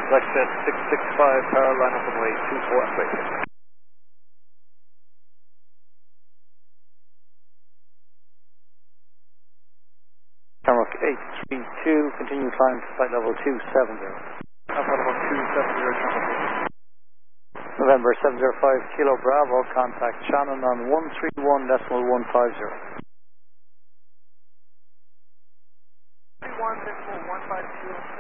Lexus 665, power line up and way 24 and wait. Tarmac 832, continue climb to flight level 270. Alpha level 270, Tarmac 8. November 705 Kilo Bravo, contact Shannon on 131.150. 151.152.